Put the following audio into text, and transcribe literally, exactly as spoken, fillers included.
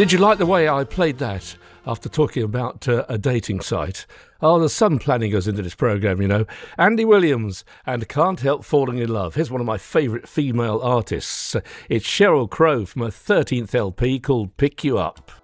Did you like the way I played that after talking about uh, a dating site? Oh, there's some planning goes into this programme, you know. Andy Williams and Can't Help Falling in Love. Here's one of my favourite female artists. It's Sheryl Crow from her thirteenth L P called Pick You Up.